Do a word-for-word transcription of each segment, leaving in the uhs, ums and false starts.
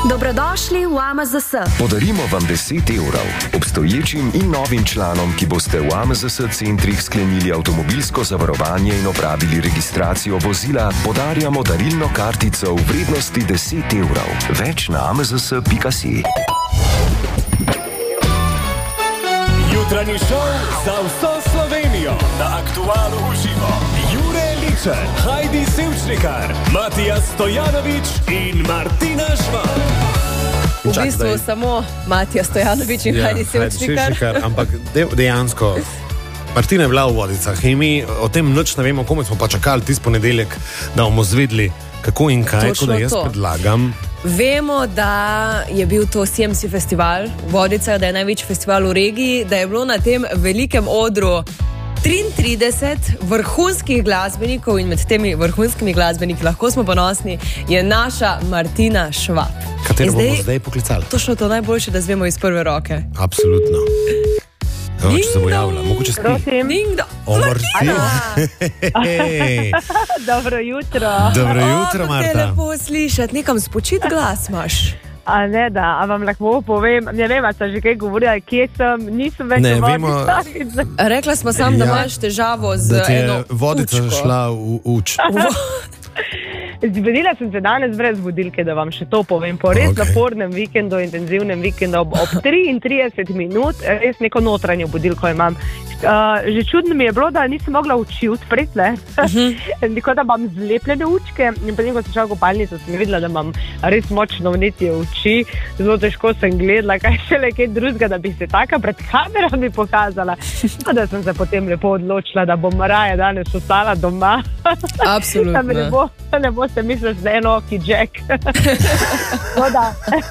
Dobrodošli v A M Z S. Podarimo vam deset evrov. Obstoječim in novim članom, ki boste v A M Z S centrih sklenili avtomobilsko zavarovanje in opravili registracijo vozila, podarjamo darilno kartico v vrednosti deset evrov. Več na a m z s pika si. Jutranji šov za vso Slovenijo na Aktualu uživo. Jure Ličer, Heidi Sevčnikar, Matija Stojanović in Martina Švab. V bistvu Čak, samo Matija Stojanović in ja, Heidi Sevčnikar. Ampak dejansko, Martina je bila v Vodicah in mi o tem nič ne vemo, komu smo pa čakali tisti ponedeljek, da bomo zvedli, kako in kaj, tako da jaz to predlagam. Vemo, da je bil to C M C festival v Vodicah, da je največji festival v regiji, da je bilo na tem velikem odru triintrideset vrhunskih glasbenikov in med temi vrhunskimi glasbeniki, lahko smo ponosni, je naša Martina Švab. Katero bomo zdaj poklicali? Točno to najboljše, da zvemo iz prve roke. Absolutno. Evo, če se bo javila, mogoče spi. Dingdo. O, Martina. Dobro jutro. Dobro jutro, Marta. O, te lepo slišati, nekam spočit glas imaš. A ne da, a vam lahko povem, ne vem, a sem že kaj govorila, kje sem, nisem več ne, v Vodicah. Rekla smo sam, ja, da imaš težavo z da eno učko. Da ti je Vodica šla v uč. Zbudila sem se danes brez budilke, da vam še to povem. Po res okay. napornem vikendu, intenzivnem vikendu, ob, ob triintrideset minut, res neko notranjo budilko imam. Uh, že čudno mi je bilo, da nisem mogla oči odpreti, ne? Uh-huh. Tako da imam zlepljene učke in potem, ko sem šla v kopalnico, sem videla, da imam res močno vnetje oči. Zelo težko sem gledala, kaj šele kaj drugega, da bi se taka pred kamerami pokazala. Da sem se potem lepo odločila, da bom raje danes ostala doma. Absolutno. Da ne bo, ne bo se misliš, da je enoki Jack. Voda.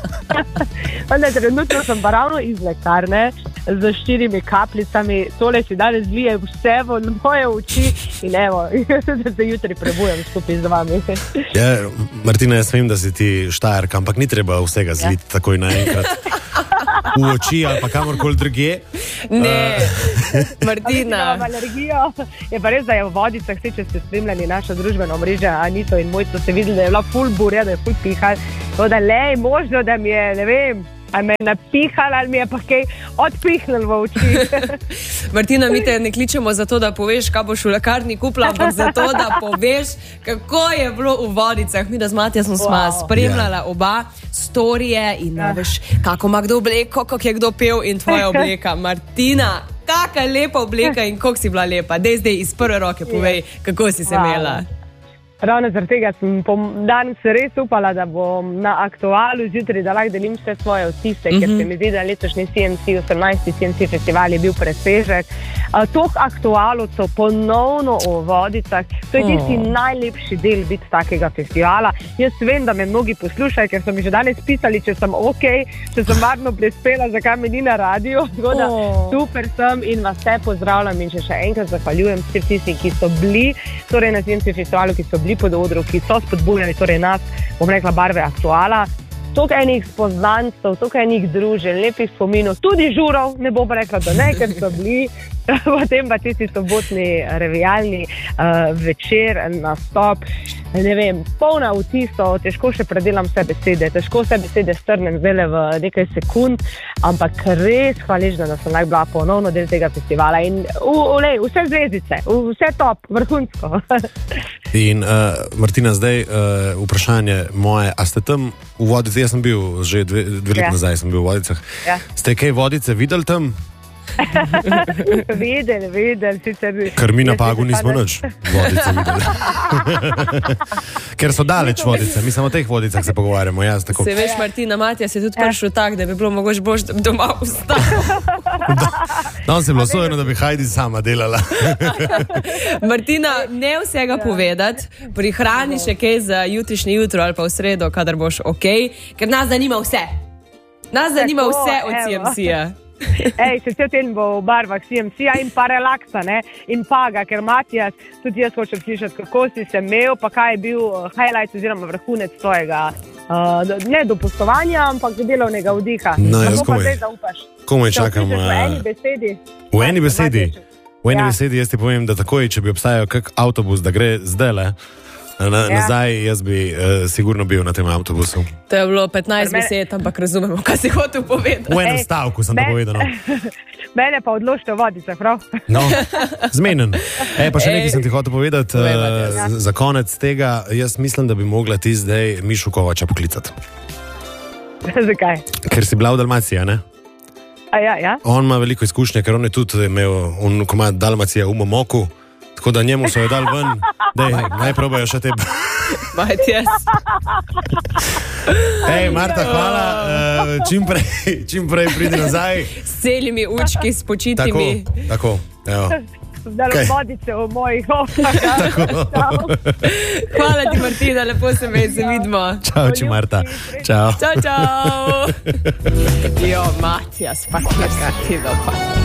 Voda, trenutno sem pa ravno iz lekarne z štirimi kapljicami. Tole si danes zlije vse v moje oči in evo, da se jutri prebujem skupaj z vami. Ja, Martina, jaz vem, da si ti Štajerka, ampak ni treba vsega zliti ja. takoj naenkrat v oči ali pa kamorkoli drugje. Ne, Martina. Je pa res, da je v Vodicah, vse, če ste spremljali naša družbena omrežja, Anito in Mojco, ste videli, da je bila ful burja, da je ful pihal. To da lej, možno, da mi je, ne vem, ali me je napihal, ali mi je pa kaj odpihnil v oči. Martina, mi te ne kličemo zato, da poveš, kaj boš v lekarni kupila, ampak zato, da poveš, kako je bilo v Vodicah. Mi da z Matija smo wow. spremljala oba storije in ja. veš, kako ima kdo obleko, kako je kdo pel in tvoja obleka. Martina, kaka lepa obleka in koliko si bila lepa. Dej zdaj iz prve roke povej, kako si se wow. imela. Ravno zaradi tega sem danes res upala, da bom na Aktualu zjutraj, da lahko delim vse svoje vtise, mm-hmm. ker se mi zdi, da letošnji C M C, osemnajsti C M C festival je bil presežek. Uh, Toh Aktualovcev ponovno v Vodicah, to je tisti oh. najlepši del biti takega festivala. Jaz vem, da me mnogi poslušajo, ker so mi že danes pisali, če sem ok, če sem varno prispela, zakaj me ni na radiju. Tako da oh. super sem in vas vse pozdravljam in še, še enkrat zahvaljujem vsem tistim, ki so bili torej na C M C festivalu, ki so bili pod odru, ki so spodbujali torej nas, bom rekla, barve Aktuala. Toliko enih spoznanstv, toliko enih druženj, lepih spominov, tudi žurov, ne bom rekla, da ne, ker so bili. Potem pa tisti sobotni revijalni uh, večer, nastop, ne vem, polna vtisov, težko še predelam vse besede, težko vse besede strnem zdaj v nekaj sekund, ampak res hvaležna, da sem bila ponovno del tega festivala in u, u, lej, vse zvezdice, vse top, vrhunsko. In uh, Martina, zdaj uh, vprašanje moje, a ste tam v Vodicah, jaz sem bil že dve, dve let ja. nazaj, sem bil v Vodicah, ja. ste kaj Vodice videli tam? Vedeli, vedeli. Sicer, Ker mi na Pagu nismo nič Vodice videli. Ker so daleč Vodice, mi samo o teh Vodicah se pogovarjamo. Jaz, tako. Se veš, Martina, Matija se tudi prišel tak, da bi bilo mogoče boš doma ostalo. Danes je bilo sojeno, da bi Heidi sama delala. Martina, ne vsega ja. povedati, prihrani še kaj za jutrišnje jutro ali pa v sredo, kadar boš ok, ker nas zanima vse. Nas zanima tako, vse od C M C-ja. Ej, se cel teden bo v barvah C M C-ja in pa relaksa, ne, in Paga, ker Matijas, tudi jaz hočem slišati, kako si se imel, pa kaj je bil highlight oziroma vrhunec tvojega, uh, ne dopustovanja, ampak delovnega vdiha. No, jaz komaj, komaj čakam. V eni besedi. V eni besedi? V eni ja. besedi jaz ti povem, da takoj, če bi obstajal kak avtobus, da gre zdajle, na, ja. nazaj, jaz bi uh, sigurno bil na tem avtobusu. To je bilo petnajst besed, ampak razumemo, kaj si hotel povedati. V enem Ej, stavku sem to povedal. No. Mene pa odločite v vodice, prav? No, zmenen. E, pa še Ej. nekaj sem ti hotel povedati. Uh, ja. Za konec tega, jaz mislim, da bi mogla ti zdaj Mišu Kovača poklicati. Zakaj? Ker si bila v Dalmaciji, ne? A ja, ja. On ima veliko izkušnje, ker on je tudi imel, on ko ima Dalmacija v Momoku, tako da njemu so jo dal ven, dej, naj probajo še te. Matijas. Hej, Marta, hvala, uh, čim prej, čim prej pridi nazaj. S celimi učki, s počitimi. Tako, tako, evo. Zdaj okay. Vodice v mojih okah. Hvala ti, Martina, lepo se me se vidimo. Čau, či Marta. Čau. Čau, čau. Jo, Matijas, pa kaj ti dopa.